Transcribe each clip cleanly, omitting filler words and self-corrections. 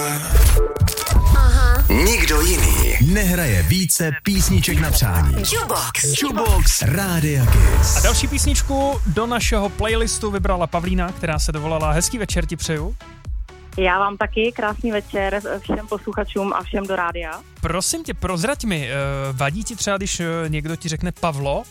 Nikdo jiný nehraje více písniček na přání. Jukebox Rádia Kiss. A další písničku do našeho playlistu vybrala Pavlína, která se dovolala Hezký večer ti přeju. Já vám taky krásný večer všem posluchačům a všem do rádia. Prosím tě, prozrať mi, vadí ti třeba, když někdo ti řekne Pavlo?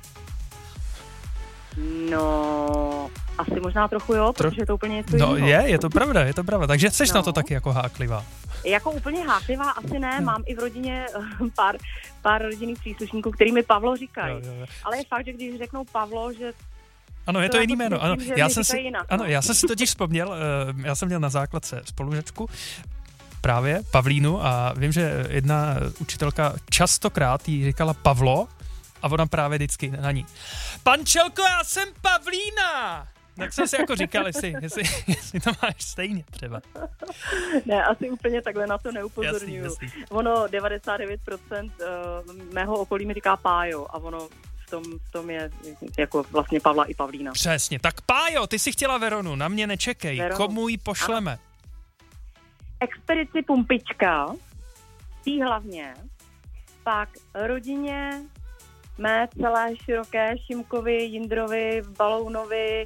No, asi možná trochu jo, protože je to úplně něco jiného. No je to pravda, takže jsi na to taky jako háklivá. Jako úplně háklivá asi ne, mám i v rodině pár rodinných příslušníků, který mi Pavlo říkají. Jo. Ale je fakt, že když řeknou Pavlo, že... Ano, je to jiný jméno. Ano, já jsem si totiž vzpomněl, já jsem měl na základce spolužačku, právě Pavlínu, a vím, že jedna učitelka častokrát jí říkala Pavlo a ona právě vždycky na ní. Pančelko, já jsem Pavlína! Tak jsem si jako říkal, jestli to máš stejně třeba. Ne, asi úplně takhle na to neupozorňuju. Jasný. Ono 99% mého okolí mi říká Pájo a ono v tom je jako vlastně Pavla i Pavlína. Přesně, tak Pájo, ty si chtěla Veronu, na mě nečekej, Veronu. Komu ji pošleme? Expedici Pumpička, tý hlavně, pak rodině mé celé široké Šimkovi, Jindrovi, Balounovi,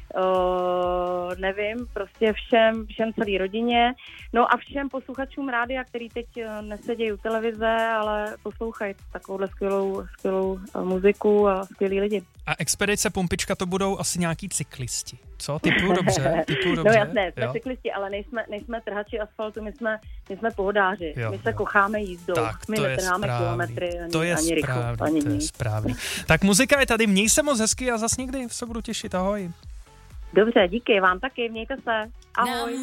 nevím, prostě všem celý rodině, no a všem posluchačům rádia, který teď nesedějí u televize, ale poslouchají takovouhle skvělou muziku a skvělí lidi. A Expedice Pumpička to budou asi nějaký cyklisti, co? Typuju dobře. No jasné, jsme cyklisti, ale nejsme trhači asfaltu, my jsme pohodáři, my se kocháme jízdou, tak, my netrháme kilometry ani rychlost, ani to je správný. Tak muzika je tady, měj se moc hezky a zas někdy se budu těšit, ahoj. Dobře, díky, vám taky, mějte se, ahoj.